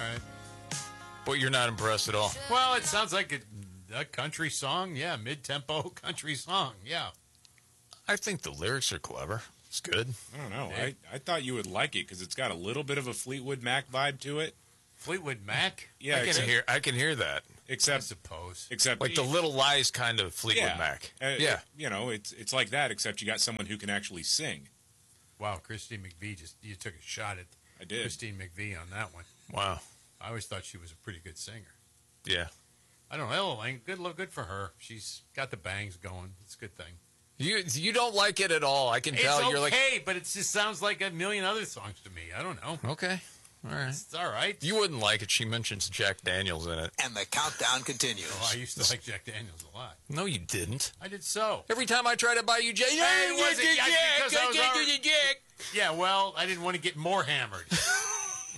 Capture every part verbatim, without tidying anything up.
right. But you're not impressed at all. Well, it sounds like a, a country song. Yeah, mid-tempo country song. Yeah. I think the lyrics are clever. It's good. I don't know. I, I thought you would like it because it's got a little bit of a Fleetwood Mac vibe to it. Fleetwood Mac? Yeah, I can except, hear. I can hear that. Except, I suppose. Except like the Little Lies kind of Fleetwood yeah, Mac. Uh, yeah. You know, it's it's like that, except you got someone who can actually sing. Wow, Christine McVie just you took a shot at I did. Christine McVie on that one. Wow. I always thought she was a pretty good singer. Yeah. I don't know. Ellen, good look, good for her. She's got the bangs going. It's a good thing. You you don't like it at all. I can tell. It's You're like, okay, but it just sounds like a million other songs to me. I don't know. okay, all right. It's all right. You wouldn't like it. She mentions Jack Daniels in it. And the countdown continues. Oh, I used to like Jack Daniels a lot. No, you didn't. I did so. Every time I try to buy you Jack, Hey, was it Jack, Jack because I was Jack, already- Jack. Yeah, well, I didn't want to get more hammered. I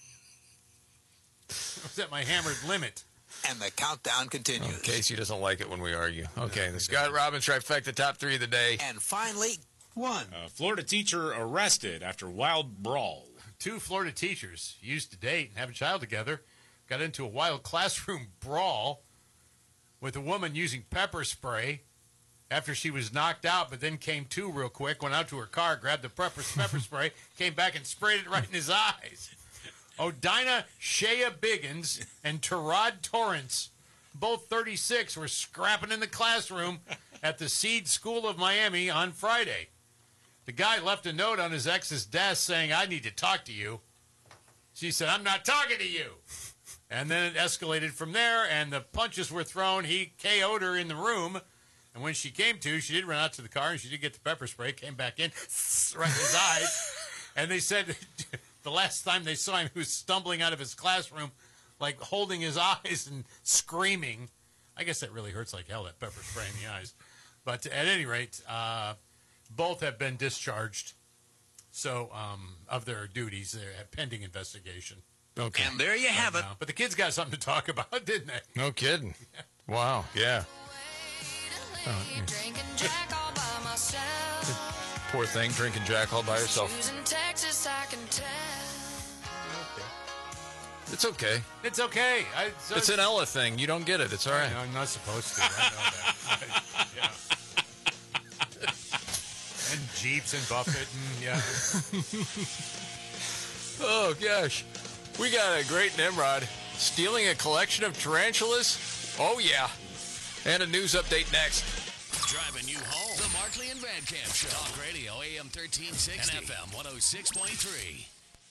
was at my hammered limit. And the countdown continues. Oh, Casey doesn't like it when we argue. Okay, the Scott Robbins trifecta, top three of the day. And finally, one. A Florida teacher arrested after wild brawl. Two Florida teachers used to date and have a child together got into a wild classroom brawl with a woman using pepper spray after she was knocked out, but then came to real quick, went out to her car, grabbed the pepper, pepper spray, came back and sprayed it right in his eyes. Odina Shea Biggins and Terod Torrance, both thirty-six, were scrapping in the classroom at the Seed School of Miami on Friday. The guy left a note on his ex's desk saying, "I need to talk to you." She said, "I'm not talking to you." And then it escalated from there, and the punches were thrown. He K O'd her in the room. And when she came to, she did run out to the car, and she did get the pepper spray, came back in, right in his eyes. And they said the last time they saw him, he was stumbling out of his classroom, like holding his eyes and screaming. I guess that really hurts like hell, that pepper spray in the eyes. But at any rate, uh, both have been discharged so um, of their duties. They're pending investigation. Okay. And there you have it. Now. But the kids got something to talk about, didn't they? No kidding. Wow, yeah. Oh, yeah. Drinking Jack all by myself. Poor thing, drinking Jack all by herself. Choosing Texas, I can tell. It's okay. It's okay. I, so It's an Ella thing. You don't get it. It's all right. No, I'm not supposed to. I know that. Yeah. And Jeeps and Buffett and yeah. Oh, gosh. We got a great Nimrod. Stealing a collection of tarantulas? Oh, yeah. And a news update next. Driving you home. The Markley and Van Camp Show. Talk Radio, A M thirteen sixty. And F M one oh six point three.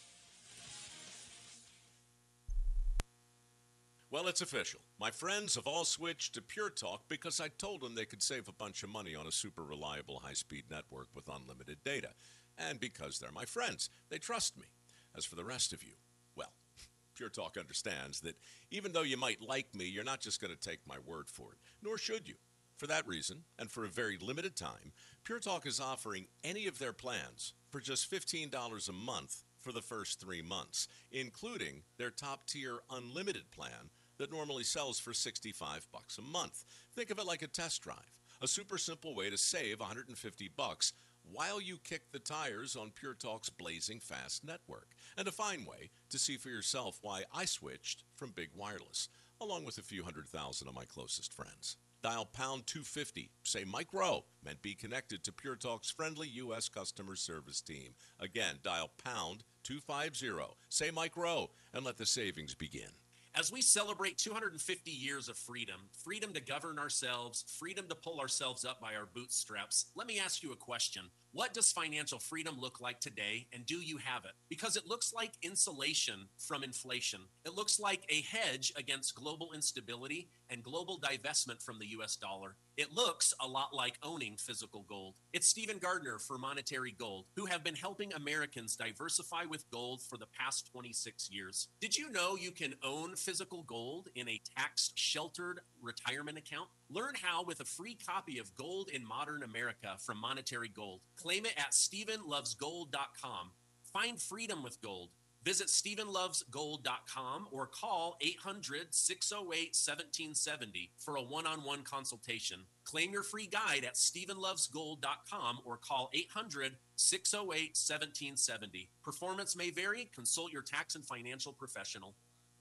Well, it's official. My friends have all switched to Pure Talk because I told them they could save a bunch of money on a super reliable high-speed network with unlimited data. And because they're my friends, they trust me. As for the rest of you, well, Pure Talk understands that even though you might like me, you're not just going to take my word for it, nor should you. For that reason, and for a very limited time, Pure Talk is offering any of their plans for just fifteen dollars a month for the first three months, including their top-tier unlimited plan that normally sells for sixty-five bucks a month. Think of it like a test drive, a super simple way to save one hundred fifty bucks while you kick the tires on Pure Talk's blazing fast network, and a fine way to see for yourself why I switched from Big Wireless, along with a few hundred thousand of my closest friends. Dial pound two fifty, say Mike Rowe, and be connected to Pure Talk's friendly U S customer service team. Again, dial pound two fifty, say Mike Rowe, and let the savings begin. As we celebrate two hundred fifty years of freedom, freedom to govern ourselves, freedom to pull ourselves up by our bootstraps, let me ask you a question. What does financial freedom look like today, and do you have it? Because it looks like insulation from inflation. It looks like a hedge against global instability and global divestment from the U S dollar. It looks a lot like owning physical gold. It's Stephen Gardner for Monetary Gold, who have been helping Americans diversify with gold for the past twenty-six years. Did you know you can own physical gold in a tax-sheltered retirement account? Learn how with a free copy of Gold in Modern America from Monetary Gold. Claim it at stephen loves gold dot com. Find freedom with gold. Visit stephen loves gold dot com or call eight hundred, six oh eight, one seven seven oh for a one-on-one consultation. Claim your free guide at stephen loves gold dot com or call eight hundred, six oh eight, one seven seven oh. Performance may vary. Consult your tax and financial professional.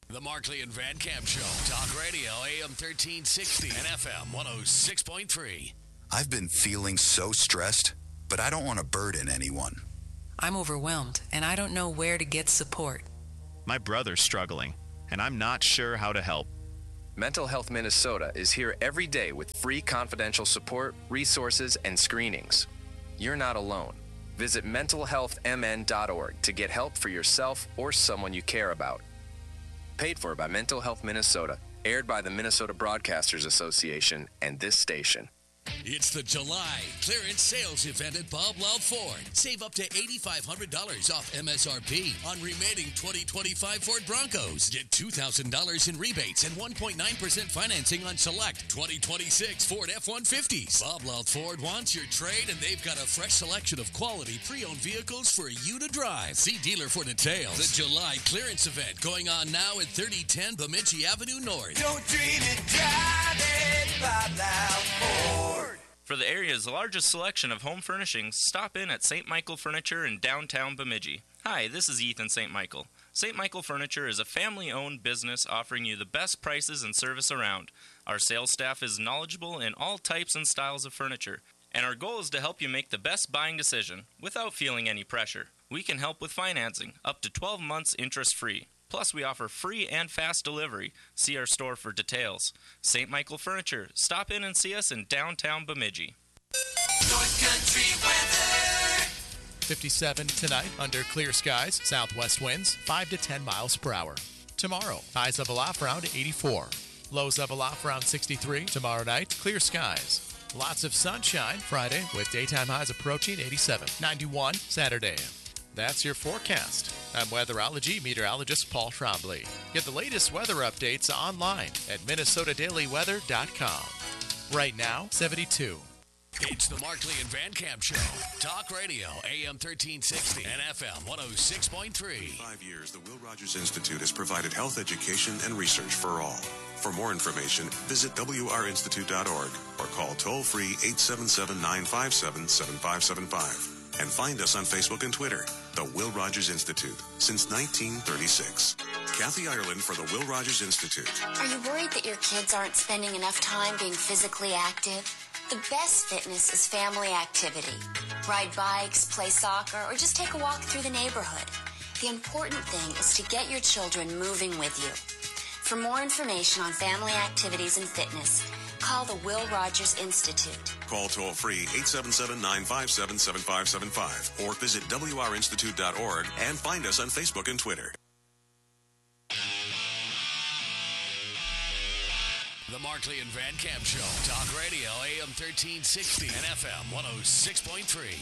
The Markley and Van Camp Show. Talk Radio, A M thirteen sixty and F M one oh six point three. I've been feeling so stressed, but I don't want to burden anyone. I'm overwhelmed, and I don't know where to get support. My brother's struggling, and I'm not sure how to help. Mental Health Minnesota is here every day with free confidential support, resources, and screenings. You're not alone. Visit mental health m n dot org to get help for yourself or someone you care about. Paid for by Mental Health Minnesota, aired by the Minnesota Broadcasters Association and this station. It's the July clearance sales event at Bob Loud Ford. Save up to eight thousand five hundred dollars off M S R P on remaining twenty twenty-five Ford Broncos. Get two thousand dollars in rebates and one point nine percent financing on select twenty twenty-six Ford F one fifties. Bob Loud Ford wants your trade, and they've got a fresh selection of quality pre-owned vehicles for you to drive. See dealer for details. The July clearance event going on now at thirty ten Bemidji Avenue North. Don't dream it, drive it, Bob Loud Ford. For the area's largest selection of home furnishings, stop in at Saint Michael Furniture in downtown Bemidji. Hi, this is Ethan Saint Michael. Saint Michael Furniture is a family-owned business offering you the best prices and service around. Our sales staff is knowledgeable in all types and styles of furniture, and our goal is to help you make the best buying decision without feeling any pressure. We can help with financing, up to twelve months interest-free. Plus, we offer free and fast delivery. See our store for details. Saint Michael Furniture. Stop in and see us in downtown Bemidji. North Country weather. fifty-seven tonight under clear skies. Southwest winds five to ten miles per hour. Tomorrow, highs of a off around eighty-four. Lows of a off around sixty-three. Tomorrow night, clear skies. Lots of sunshine Friday with daytime highs approaching eighty-seven. ninety-one Saturday. That's your forecast. I'm weatherology meteorologist Paul Trombley. Get the latest weather updates online at minnesota daily weather dot com. Right now, seventy-two. It's the Markley and Van Camp Show. Talk Radio, A M thirteen sixty and F M one oh six point three. For five years, the Will Rogers Institute has provided health education and research for all. For more information, visit w r institute dot org or call toll-free eight seven seven, nine five seven, seven five seven five. And find us on Facebook and Twitter, the Will Rogers Institute, since nineteen thirty-six. Kathy Ireland for the Will Rogers Institute. Are you worried that your kids aren't spending enough time being physically active? The best fitness is family activity. Ride bikes, play soccer, or just take a walk through the neighborhood. The important thing is to get your children moving with you. For more information on family activities and fitness, call the Will Rogers Institute. Call toll-free eight seven seven, nine five seven, seven five seven five or visit w r institute dot org and find us on Facebook and Twitter. The Markley and Van Camp Show. Talk Radio, A M thirteen sixty and F M one oh six point three.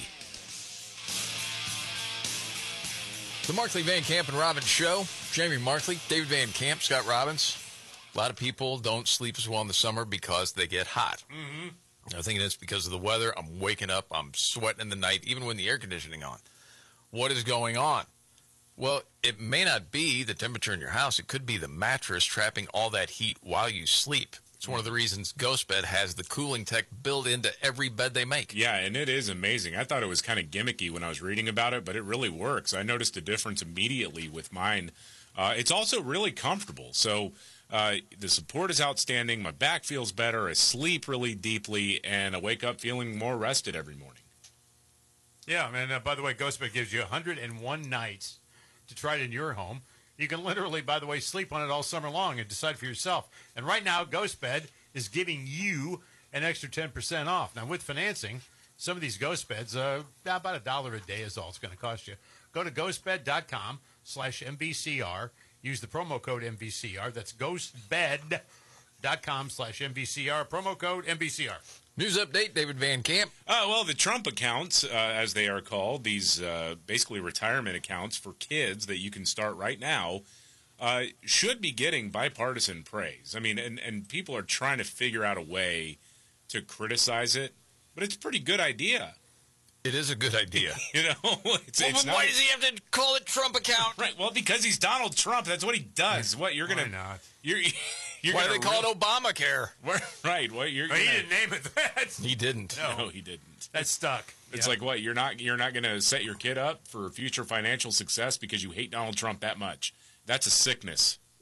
The Markley, Van Camp, and Robbins Show. Jamie Markley, David Van Camp, Scott Robbins. A lot of people don't sleep as well in the summer because they get hot. Mm-hmm. I think it's because of the weather. I'm waking up. I'm sweating in the night, even when the air conditioning on. What is going on? Well, it may not be the temperature in your house. It could be the mattress trapping all that heat while you sleep. It's one of the reasons GhostBed has the cooling tech built into every bed they make. Yeah, and it is amazing. I thought it was kind of gimmicky when I was reading about it, but it really works. I noticed a difference immediately with mine. Uh, it's also really comfortable. So uh, the support is outstanding. My back feels better. I sleep really deeply, and I wake up feeling more rested every morning. Yeah, and uh, by the way, GhostBed gives you one hundred one nights to try it in your home. You can literally, by the way, sleep on it all summer long and decide for yourself. And right now, GhostBed is giving you an extra ten percent off. Now, with financing, some of these GhostBeds, uh, about a dollar a day is all it's going to cost you. Go to ghostbed.com slash MVCR. Use the promo code M V C R. That's ghostbed.com slash MVCR. Promo code M V C R. News update, David Van Camp. Uh, well, the Trump accounts, uh, as they are called, these uh, basically retirement accounts for kids that you can start right now, uh, should be getting bipartisan praise. I mean, and, and people are trying to figure out a way to criticize it, but it's a pretty good idea. It is a good idea. You know? It's, well, it's but not, why does he have to call it Trump account? Right, well, because he's Donald Trump. That's what he does. What, you're going to... not? You're... You're Why do they call it Obamacare? Right. What you're? Well, he gonna, didn't name it that. He didn't. No, no he didn't. That's stuck. It's yep. like what? You're not. You're not going to set your kid up for future financial success because you hate Donald Trump that much. That's a sickness.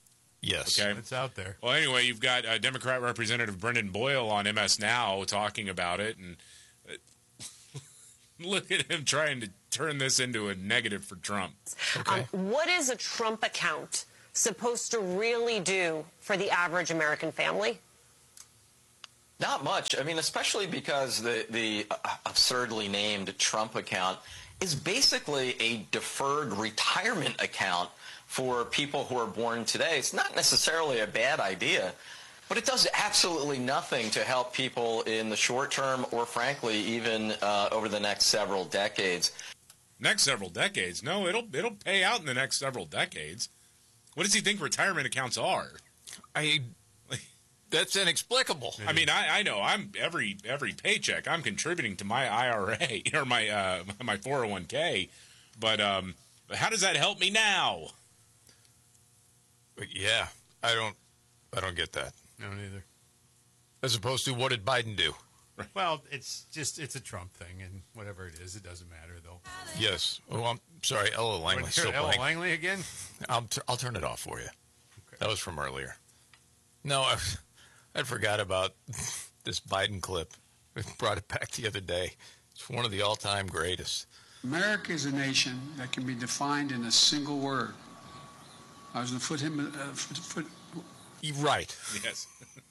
Yes. Okay. It's out there. Well, anyway, you've got uh, Democrat Representative Brendan Boyle on M S Now talking about it, and uh, look at him trying to turn this into a negative for Trump. Um, what is a Trump account supposed to really do for the average American family? Not much. I mean, especially because the, the uh, absurdly named Trump account is basically a deferred retirement account for people who are born today. It's not necessarily a bad idea, but it does absolutely nothing to help people in the short term or, frankly, even uh, over the next several decades. Next several decades? No, it'll it'll pay out in the next several decades. What does he think retirement accounts are? I that's inexplicable. I mean, I, I know I'm every every paycheck I'm contributing to my I R A or my uh, my four oh one k, but um, how does that help me now? But yeah, I don't I don't get that. No, neither. As opposed to, what did Biden do? Well, it's just it's a Trump thing, and whatever it is, it doesn't matter though. Yes. Oh, I'm sorry. Ella Langley's still Ella playing. Langley again? I'll t- I'll turn it off for you. Okay. That was from earlier. No, I, I forgot about this Biden clip. I brought it back the other day. It's one of the all-time greatest. America is a nation that can be defined in a single word. I was going to put him. Uh, foot, foot. Right. Yes.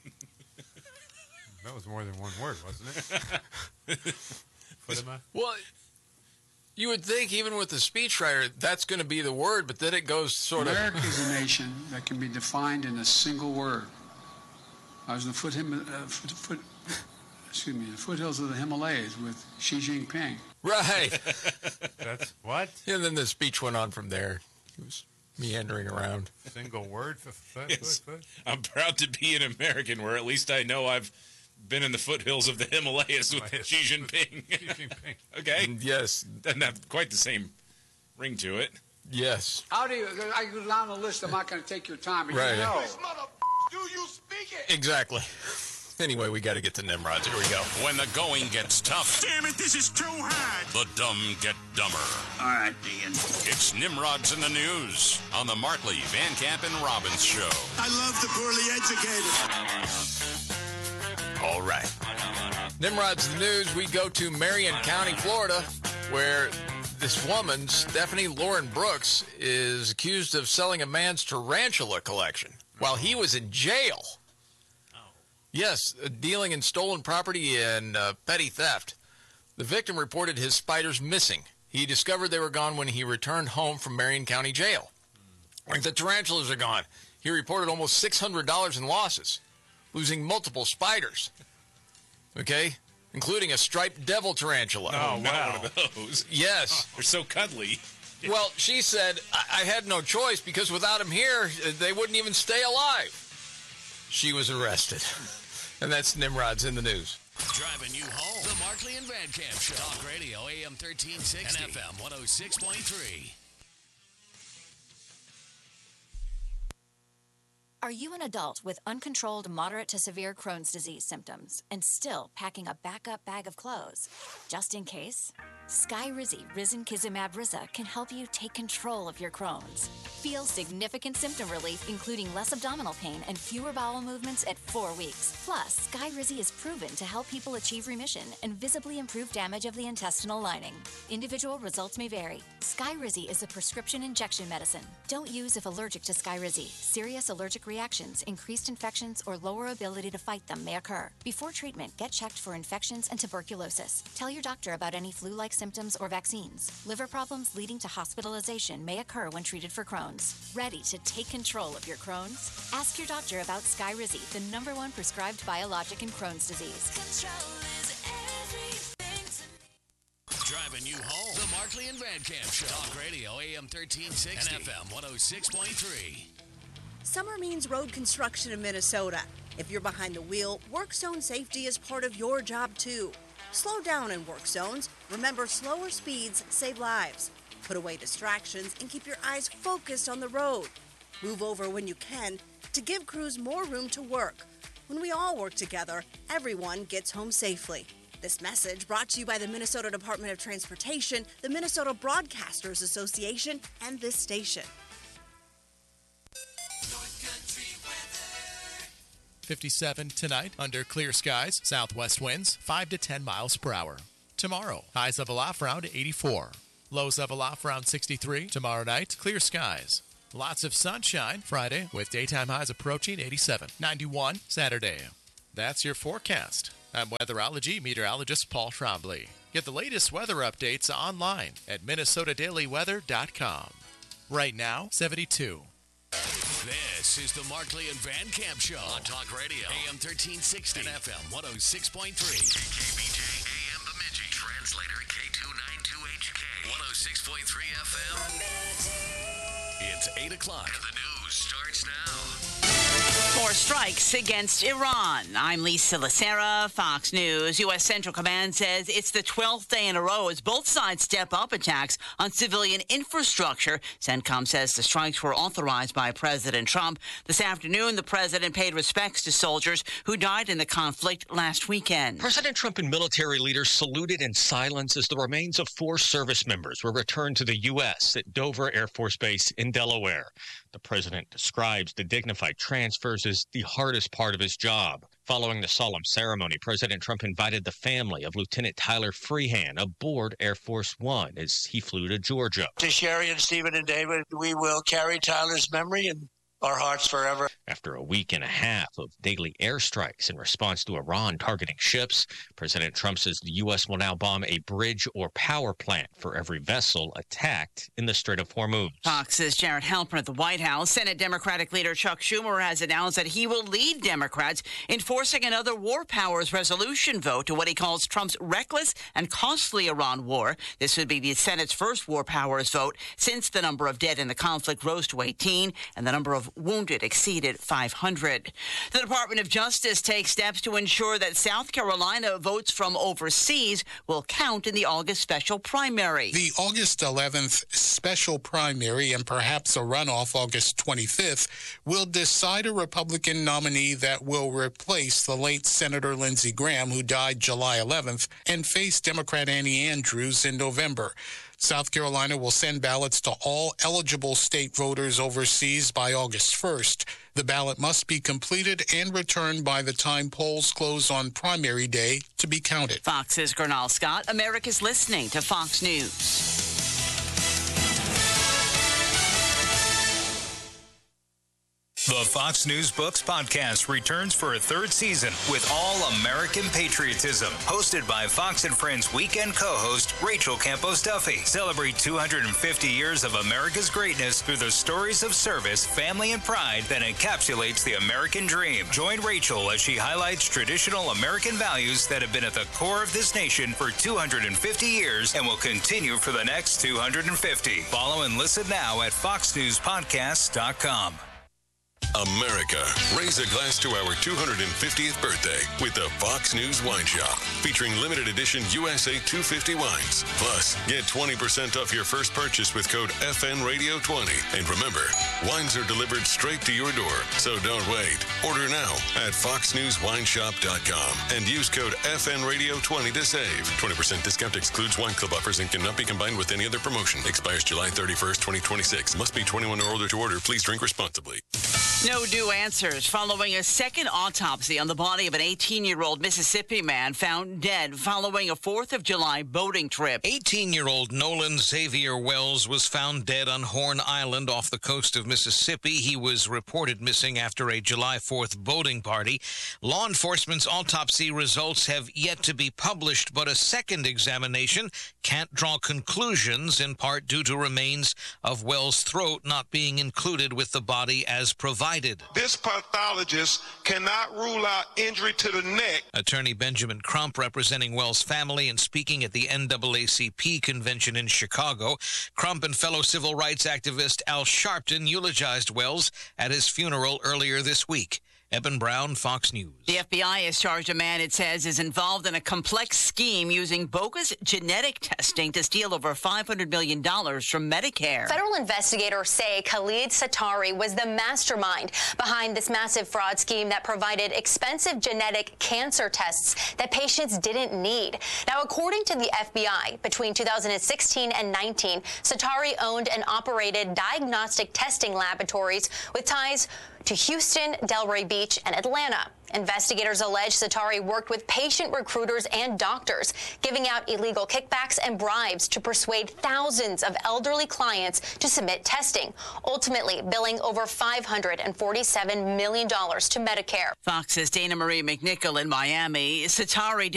That was more than one word, wasn't it? Footema? Well, you would think even with the speechwriter, that's going to be the word, but then it goes sort America of... is a nation that can be defined in a single word. I was going to put him, uh, foot, foot, excuse me, the foothills of the Himalayas with Xi Jinping. Right. That's what? And then the speech went on from there. It was meandering around. Single word? Foot, foot, Yes. foot, foot? I'm proud to be an American where at least I know I've been in the foothills of the Himalayas with Himalayas. Xi Jinping. Xi Jinping. Okay? Yes. Doesn't have quite the same ring to it. Yes. How do you, I go down the list, I'm not going to take your time. But Right. You know. Do you speak it? Exactly. Anyway, we got to get to Nimrods. Here we go. When the going gets tough, Damn it, this is too hard. the dumb get dumber. All right, Dean. It's Nimrods in the News on the Markley, Van Camp, and Robbins Show. I love the poorly educated. All right. Nimrod's the news. We go to Marion County, Florida, where this woman, Stephanie Lauren Brooks, is accused of selling a man's tarantula collection while he was in jail. Yes, uh, dealing in stolen property and uh, petty theft. The victim reported his spiders missing. He discovered they were gone when he returned home from Marion County Jail. Like the tarantulas are gone. He reported almost six hundred dollars in losses, losing multiple spiders. Okay? Including a striped devil tarantula. Oh, not wow. one of those. Yes. They're so cuddly. Well, she said, I-, I had no choice because without him here, they wouldn't even stay alive. She was arrested. And that's Nimrod's in the news. Driving you home. The Markley and Van Camp Show. Talk Radio, A M thirteen sixty. And F M one oh six point three. Are you an adult with uncontrolled moderate to severe Crohn's disease symptoms and still packing a backup bag of clothes? Just in case? Skyrizi Risankizumab Riza can help you take control of your Crohn's. Feel significant symptom relief, including less abdominal pain and fewer bowel movements at four weeks. Plus, Skyrizi is proven to help people achieve remission and visibly improve damage of the intestinal lining. Individual results may vary. Skyrizi is a prescription injection medicine. Don't use if allergic to Skyrizi. Serious allergic reactions, increased infections, or lower ability to fight them may occur. Before treatment, get checked for infections and tuberculosis. Tell your doctor about any flu-like symptoms or vaccines. Liver problems leading to hospitalization may occur when treated for Crohn's. Ready to take control of your Crohn's? Ask your doctor about Skyrizi, the number one prescribed biologic in Crohn's disease. Control is everything to Driving you home. The Markley and Van Camp Show. Talk Radio, A M thirteen sixty. And F M one oh six point three. Summer means road construction in Minnesota. If you're behind the wheel, work zone safety is part of your job too. Slow down in work zones. Remember, slower speeds save lives. Put away distractions and keep your eyes focused on the road. Move over when you can to give crews more room to work. When we all work together, everyone gets home safely. This message brought to you by the Minnesota Department of Transportation, the Minnesota Broadcasters Association, and this station. North Country fifty-seven tonight under clear skies, southwest winds five to ten miles per hour. Tomorrow, highs level off around eighty-four. Lows level off around sixty-three. Tomorrow night, clear skies. Lots of sunshine Friday with daytime highs approaching eighty-seven. ninety-one Saturday. That's your forecast. I'm weatherology meteorologist Paul Trombley. Get the latest weather updates online at minnesota daily weather dot com. Right now, seventy-two. This is the Markley and Van Camp Show on Talk Radio, A M thirteen sixty and F M one oh six point three. K B J A M Bemidji, translator K two ninety-two H K, one oh six point three F M. It's eight o'clock. The news starts now. More strikes against Iran. I'm Lisa Lacera, Fox News. U S. Central Command says it's the twelfth day in a row as both sides step up attacks on civilian infrastructure. CENTCOM says the strikes were authorized by President Trump. This afternoon, the president paid respects to soldiers who died in the conflict last weekend. President Trump and military leaders saluted in silence as the remains of four service members were returned to the U S at Dover Air Force Base in Delaware. The president describes the dignified transfers as the hardest part of his job. Following the solemn ceremony, President Trump invited the family of Lieutenant Tyler Freehan aboard Air Force One as he flew to Georgia. To Sherry and Stephen and David, we will carry Tyler's memory in our hearts forever. After a week and a half of daily airstrikes in response to Iran targeting ships, President Trump says the U S will now bomb a bridge or power plant for every vessel attacked in the Strait of Hormuz. Fox's Jared Halpern at the White House. Senate Democratic leader Chuck Schumer has announced that he will lead Democrats in forcing another war powers resolution vote to what he calls Trump's reckless and costly Iran war. This would be the Senate's first war powers vote since the number of dead in the conflict rose to eighteen and the number of wounded exceeded five hundred. The Department of Justice takes steps to ensure that South Carolina votes from overseas will count in the August special primary. The August eleventh special primary and perhaps a runoff August twenty-fifth will decide a Republican nominee that will replace the late Senator Lindsey Graham, who died July eleventh, and face Democrat Annie Andrews in November. South Carolina will send ballots to all eligible state voters overseas by August first. The ballot must be completed and returned by the time polls close on primary day to be counted. Fox's Gernal Scott. America's listening to Fox News. The Fox News Books podcast returns for a third season with all American patriotism. Hosted by Fox and Friends weekend co-host Rachel Campos Duffy. Celebrate two hundred fifty years of America's greatness through the stories of service, family, and pride that encapsulates the American dream. Join Rachel as she highlights traditional American values that have been at the core of this nation for two hundred fifty years and will continue for the next two hundred fifty. Follow and listen now at fox news podcasts dot com. America, raise a glass to our two hundred fiftieth birthday with the Fox News Wine Shop, featuring limited edition U S A two fifty wines. Plus, get twenty percent off your first purchase with code F N Radio twenty. And remember, wines are delivered straight to your door, so don't wait. Order now at fox news wine shop dot com and use code F N Radio twenty to save. twenty percent discount excludes wine club offers and cannot be combined with any other promotion. Expires July thirty-first, twenty twenty-six. Must be twenty-one or older to order. Please drink responsibly. No new answers following a second autopsy on the body of an eighteen-year-old Mississippi man found dead following a fourth of July boating trip. eighteen-year-old Nolan Xavier Wells was found dead on Horn Island off the coast of Mississippi. He was reported missing after a July fourth boating party. Law enforcement's autopsy results have yet to be published, but a second examination can't draw conclusions, in part due to remains of Wells' throat not being included with the body as provided. This pathologist cannot rule out injury to the neck. Attorney Benjamin Crump, representing Wells' family and speaking at the N double A C P convention in Chicago. Crump and fellow civil rights activist Al Sharpton eulogized Wells at his funeral earlier this week. Eben Brown, Fox News. The F B I has charged a man it says is involved in a complex scheme using bogus genetic testing to steal over five hundred million dollars from Medicare. Federal investigators say Khalid Satari was the mastermind behind this massive fraud scheme that provided expensive genetic cancer tests that patients didn't need. Now, according to the F B I, between two thousand sixteen and nineteen, Satari owned and operated diagnostic testing laboratories with ties to Houston, Delray Beach, and Atlanta. Investigators allege Satari worked with patient recruiters and doctors, giving out illegal kickbacks and bribes to persuade thousands of elderly clients to submit testing, ultimately billing over five hundred forty-seven million dollars to Medicare. Fox's Dana Marie McNichol in Miami. Satari